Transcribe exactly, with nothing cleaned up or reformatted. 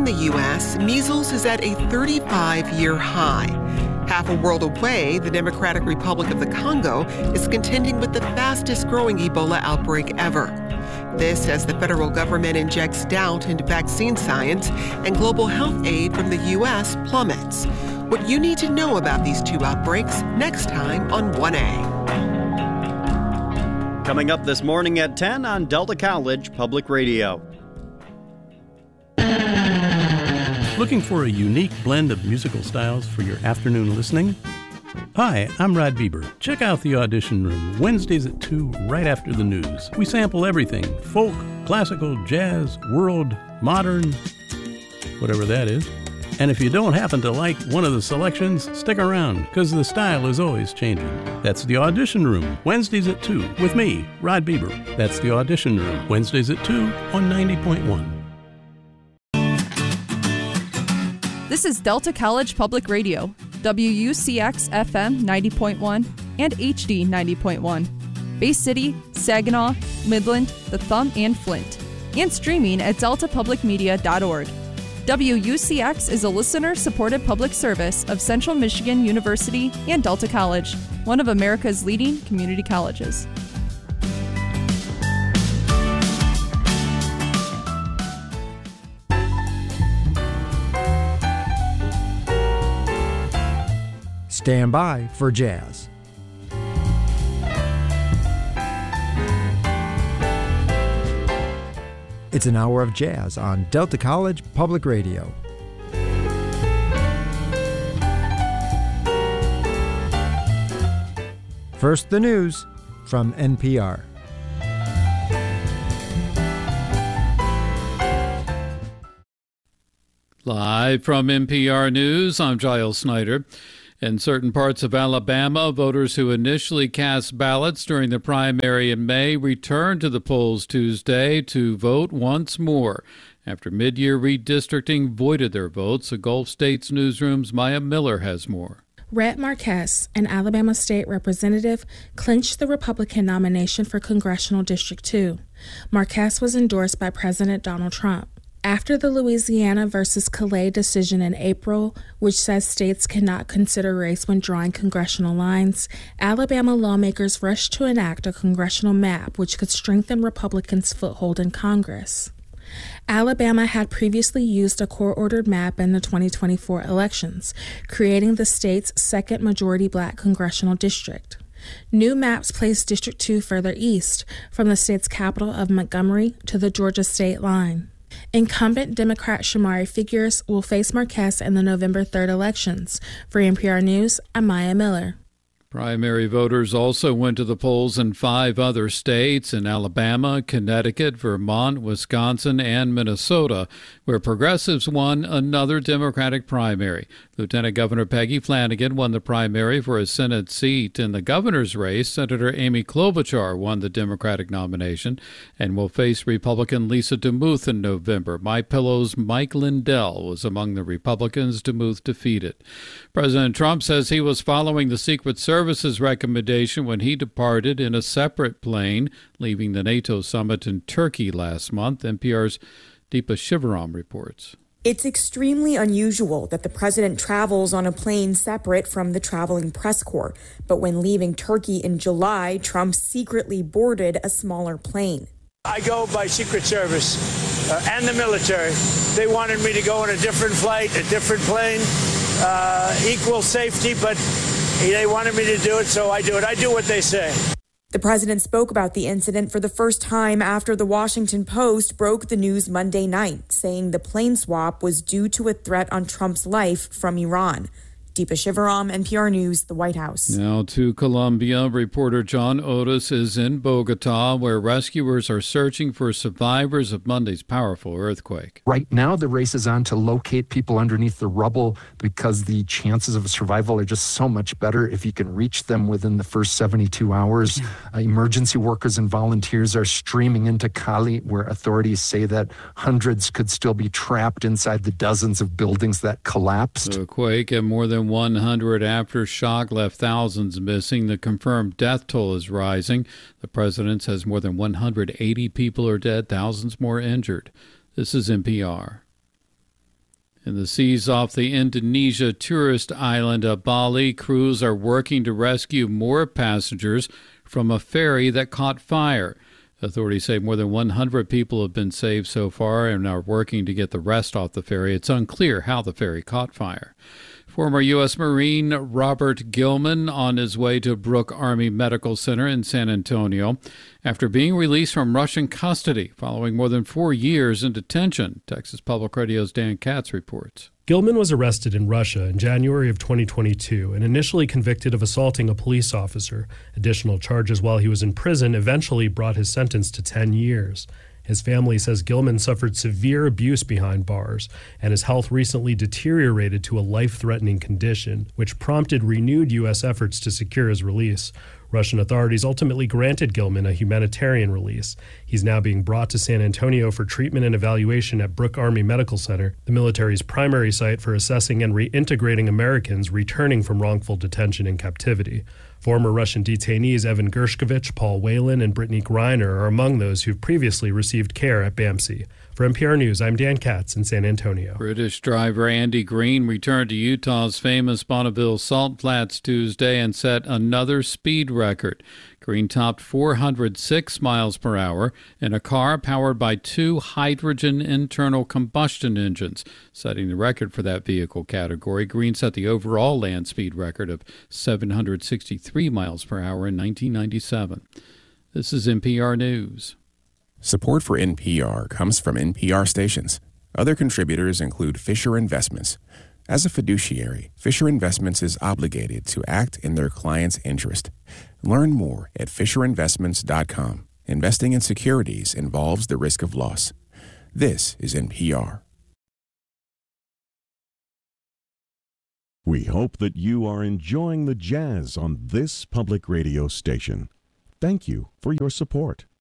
in the U S, measles is at a thirty-five-year high. Half a world away, the Democratic Republic of the Congo is contending with the fastest-growing Ebola outbreak ever. This as the federal government injects doubt into vaccine science and global health aid from the U S plummets. What you need to know about these two outbreaks next time on one A. Coming up this morning at ten on Delta College Public Radio. Looking for a unique blend of musical styles for your afternoon listening? Hi, I'm Rod Bieber. Check out the Audition Room, Wednesdays at two, right after the news. We sample everything: folk, classical, jazz, world, modern, whatever that is. And if you don't happen to like one of the selections, stick around, because the style is always changing. That's the Audition Room, Wednesdays at two, with me, Rod Bieber. That's the Audition Room, Wednesdays at two on ninety point one. This is Delta College Public Radio, W U C X F M ninety point one and H D ninety point one. Bay City, Saginaw, Midland, The Thumb, and Flint. And streaming at delta public media dot org. W U C X is a listener-supported public service of Central Michigan University and Delta College, one of America's leading community colleges. Stand by for jazz. It's an hour of jazz on Delta College Public Radio. First, the news from N P R. Live from N P R News, I'm Giles Snyder. In certain parts of Alabama, voters who initially cast ballots during the primary in May returned to the polls Tuesday to vote once more after mid-year redistricting voided their votes. A Gulf States Newsroom's Maya Miller has more. Rhett Marquez, an Alabama state representative, clinched the Republican nomination for Congressional District two. Marquez was endorsed by President Donald Trump. After the Louisiana versus Calais decision in April, which says states cannot consider race when drawing congressional lines, Alabama lawmakers rushed to enact a congressional map which could strengthen Republicans' foothold in Congress. Alabama had previously used a court-ordered map in the twenty twenty-four elections, creating the state's second majority black congressional district. New maps place District two further east, from the state's capital of Montgomery to the Georgia state line. Incumbent Democrat Shamari Figures will face Marquez in the November third elections. For N P R News, I'm Maya Miller. Primary voters also went to the polls in five other states, in Alabama, Connecticut, Vermont, Wisconsin, and Minnesota, where progressives won another Democratic primary. Lieutenant Governor Peggy Flanagan won the primary for a Senate seat. In the governor's race, Senator Amy Klobuchar won the Democratic nomination and will face Republican Lisa DeMuth in November. MyPillow's Mike Lindell was among the Republicans DeMuth defeated. President Trump says he was following the Secret Service's recommendation when he departed in a separate plane, leaving the NATO summit in Turkey last month. N P R's Deepa Shivaram reports. It's extremely unusual that the president travels on a plane separate from the traveling press corps. But when leaving Turkey in July, Trump secretly boarded a smaller plane. I go by Secret Service uh, and the military. They wanted me to go on a different flight, a different plane, uh, equal safety, but they wanted me to do it, so I do it. I do what they say. The president spoke about the incident for the first time after the Washington Post broke the news Monday night, saying the plane swap was due to a threat on Trump's life from Iran. Deepa Shivaram, N P R News, the White House. Now to Colombia. Reporter John Otis is in Bogota, where rescuers are searching for survivors of Monday's powerful earthquake. Right now, the race is on to locate people underneath the rubble because the chances of survival are just so much better if you can reach them within the first seventy-two hours. Uh, emergency workers and volunteers are streaming into Cali, where authorities say that hundreds could still be trapped inside the dozens of buildings that collapsed. The quake and more than one hundred aftershock left thousands missing. The confirmed death toll is rising. The president says more than one hundred eighty people are dead, thousands more injured. This is N P R. In the seas off the Indonesia tourist island of Bali, crews are working to rescue more passengers from a ferry that caught fire. Authorities say more than one hundred people have been saved so far and are working to get the rest off the ferry. It's unclear how the ferry caught fire. Former U S Marine Robert Gilman on his way to Brooke Army Medical Center in San Antonio after being released from Russian custody following more than four years in detention. Texas Public Radio's Dan Katz reports. Gilman was arrested in Russia in January of twenty twenty-two and initially convicted of assaulting a police officer. Additional charges while he was in prison eventually brought his sentence to ten years. His family says Gilman suffered severe abuse behind bars, and his health recently deteriorated to a life-threatening condition, which prompted renewed U S efforts to secure his release. Russian authorities ultimately granted Gilman a humanitarian release. He's now being brought to San Antonio for treatment and evaluation at Brooke Army Medical Center, the military's primary site for assessing and reintegrating Americans returning from wrongful detention and captivity. Former Russian detainees Evan Gershkovich, Paul Whelan, and Brittany Griner are among those who've previously received care at B A M C. For N P R News, I'm Dan Katz in San Antonio. British driver Andy Green returned to Utah's famous Bonneville Salt Flats Tuesday and set another speed record. Green topped four hundred six miles per hour in a car powered by two hydrogen internal combustion engines, setting the record for that vehicle category. Green set the overall land speed record of seven hundred sixty-three miles per hour in nineteen ninety-seven. This is N P R News. Support for N P R comes from N P R stations. Other contributors include Fisher Investments. As a fiduciary, Fisher Investments is obligated to act in their client's interest. Learn more at fisher investments dot com. Investing in securities involves the risk of loss. This is N P R. We hope that you are enjoying the jazz on this public radio station. Thank you for your support.